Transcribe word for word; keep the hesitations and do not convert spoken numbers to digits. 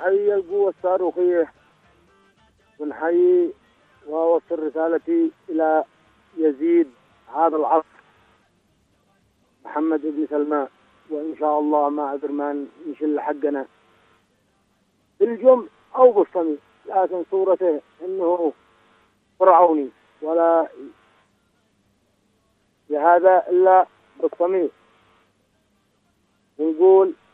نحيي القوة الصاروخية، ونحيي وأوصل رسالتي إلى يزيد هذا العصر محمد بن سلمان، وإن شاء الله ما عذر ما نشل حقنا بالجمع أو بالصميم، لكن صورته إنه فرعوني ولا بهذا إلا بالصميم. نقول